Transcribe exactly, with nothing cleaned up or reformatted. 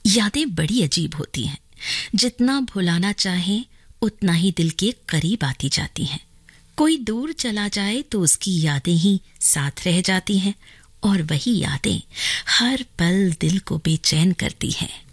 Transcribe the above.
यादें बड़ी अजीब होती हैं। जितना भुलाना चाहें उतना ही दिल के करीब आती जाती हैं। कोई दूर चला जाए तो उसकी यादें ही साथ रह जाती हैं और वही यादें हर पल दिल को बेचैन करती हैं।